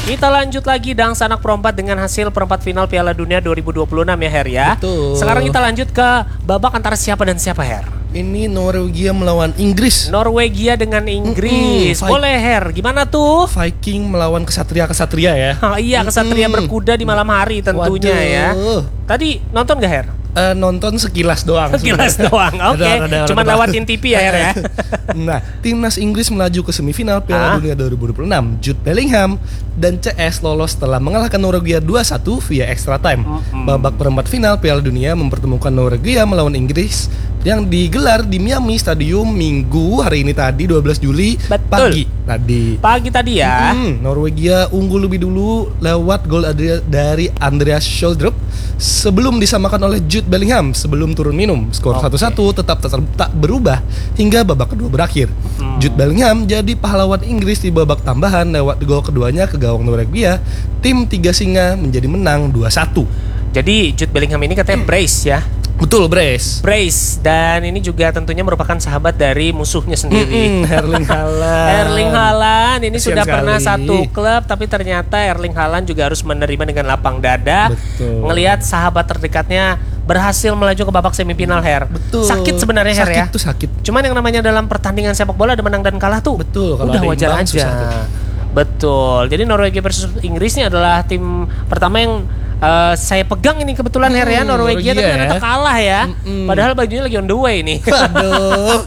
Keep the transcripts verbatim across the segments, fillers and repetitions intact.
Kita lanjut lagi Dang Sanak perempat dengan hasil perempat final Piala Dunia dua ribu dua puluh enam ya Her ya. Betul. Sekarang kita lanjut ke babak antara siapa dan siapa Her? Ini Norwegia melawan Inggris. Norwegia dengan Inggris. Mm-mm, Boleh Her, gimana tuh? Viking melawan kesatria-kesatria ya. Oh, iya, kesatria Mm-mm. berkuda di malam hari tentunya ya. Waduh. Tadi nonton gak Her? Uh, nonton sekilas doang. Sekilas doang, oke. Okay. Cuman lewatin T V ya Her ya. Nah, timnas Inggris melaju ke semifinal Piala ah? Dunia dua ribu dua puluh enam. Jude Bellingham dan C S lolos setelah mengalahkan Norwegia dua satu via extra time. Mm-hmm. Babak perempat final Piala Dunia mempertemukan Norwegia melawan Inggris yang digelar di Miami Stadium Minggu hari ini tadi dua belas Juli. Betul. Pagi tadi. Pagi tadi ya. Mm-hmm. Norwegia unggul lebih dulu lewat gol dari Andreas Schjelderup sebelum disamakan oleh Jude Bellingham sebelum turun minum. Skor okay. satu satu tetap tak berubah hingga babak kedua berakhir. Hmm. Jude Bellingham jadi pahlawan Inggris di babak tambahan lewat gol keduanya ke gawang Norwegia. Tim Tiga Singa menjadi menang dua satu. Jadi Jude Bellingham ini katanya brace ya. Betul, brace. Brace dan ini juga tentunya merupakan sahabat dari musuhnya sendiri. Mm-mm, Erling Haaland. Erling Haaland ini Kasian sudah sekali. pernah satu klub tapi ternyata Erling Haaland juga harus menerima dengan lapang dada. Betul. Ngelihat sahabat terdekatnya berhasil melaju ke babak semifinal Her. Betul. Sakit sebenarnya Her ya. Sakit tuh sakit. Cuman yang namanya dalam pertandingan sepak bola ada menang dan kalah tuh. Betul. Kalau udah ada wajar imbang, aja. Betul. Jadi Norwegia versus Inggris ini adalah tim pertama yang Uh, saya pegang ini kebetulan hmm, Her ya Norwegia, Norwegia tapi ternyata ya. kalah ya. Mm-mm. Padahal bajunya lagi on the way nih. Aduh.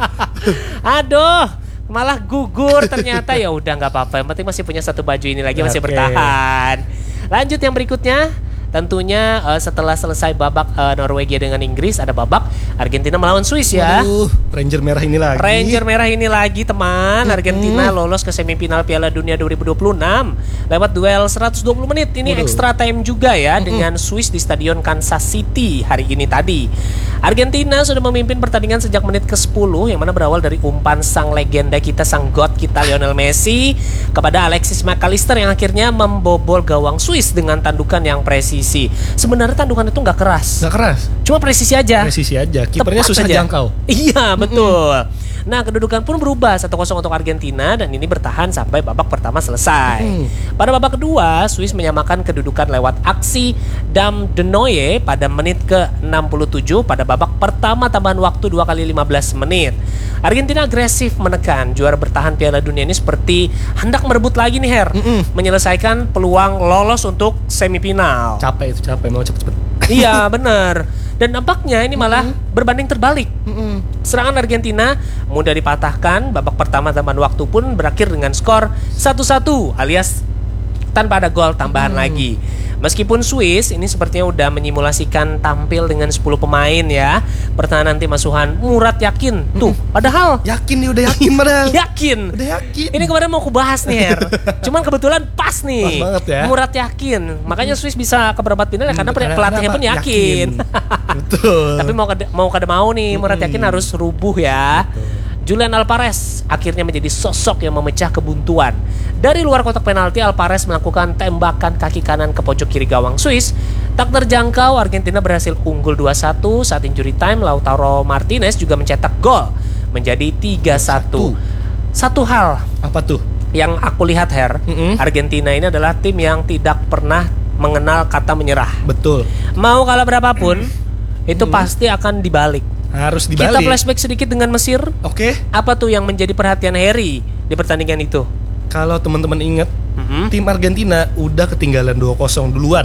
Aduh, malah gugur ternyata. Ya udah nggak apa-apa. Yang penting masih punya satu baju ini lagi, masih okay. bertahan. Lanjut yang berikutnya. Tentunya uh, setelah selesai babak uh, Norwegia dengan Inggris, ada babak Argentina melawan Swiss ya. Waduh, Ranger merah ini lagi. Ranger merah ini lagi teman. Mm-hmm. Argentina lolos ke semifinal Piala Dunia dua ribu dua puluh enam lewat duel seratus dua puluh menit. Ini Waduh. extra time juga ya mm-hmm. dengan Swiss di Stadion Kansas City hari ini tadi. Argentina sudah memimpin pertandingan sejak menit ke sepuluh yang mana berawal dari umpan sang legenda kita, sang god kita Lionel Messi kepada Alexis McAllister yang akhirnya membobol gawang Swiss dengan tandukan yang presisi. Sebenarnya tandukan itu nggak keras, nggak keras, cuma presisi aja. Presisi aja. Kipernya susah aja. jangkau. Iya betul. Mm-hmm. Nah kedudukan pun berubah satu kosong untuk Argentina dan ini bertahan sampai babak pertama selesai. Mm. Pada babak kedua, Swiss menyamakan kedudukan lewat aksi Dam de Noye pada menit ke enam puluh tujuh pada babak pertama tambahan waktu dua kali lima belas menit. Argentina agresif menekan, juara bertahan Piala Dunia ini seperti hendak merebut lagi nih Her, Mm-mm. menyelesaikan peluang lolos untuk semifinal. Capek itu, capek mau cepet-cepet. Iya benar. Dan nampaknya ini malah mm-hmm. berbanding terbalik. Mm-hmm. Serangan Argentina mudah dipatahkan. Babak pertama tambahan waktu pun berakhir dengan skor satu satu alias tanpa ada gol tambahan mm-hmm. lagi. Meskipun Swiss ini sepertinya udah menyimulasikan tampil dengan sepuluh pemain ya. Pertahanan tim asuhan Murat yakin. Tuh, padahal yakin nih udah yakin padahal. Yakin. Udah yakin. Ini kemarin mau aku bahas nih Her. Cuman kebetulan pas nih. Pas banget ya. Murat yakin. Makanya Swiss bisa ke perempat final ya karena hmm, pelatihnya pun yakin. yakin. Betul. Tapi mau kada, mau kada mau nih Murat yakin harus rubuh ya. Betul. Julian Alvarez akhirnya menjadi sosok yang memecah kebuntuan. Dari luar kotak penalti, Alvarez melakukan tembakan kaki kanan ke pojok kiri gawang Swiss. Tak terjangkau, Argentina berhasil unggul dua satu. Saat injury time, Lautaro Martinez juga mencetak gol menjadi tiga satu. Satu hal apa tuh yang aku lihat Her, mm-hmm. Argentina ini adalah tim yang tidak pernah mengenal kata menyerah. Betul. Mau kalah berapapun, mm-hmm. itu pasti akan dibalik. Harus dibalik. Kita flashback sedikit dengan Mesir. Oke. Okay. Apa tuh yang menjadi perhatian Harry di pertandingan itu? Kalau teman-teman ingat, mm-hmm. tim Argentina udah ketinggalan dua kosong duluan.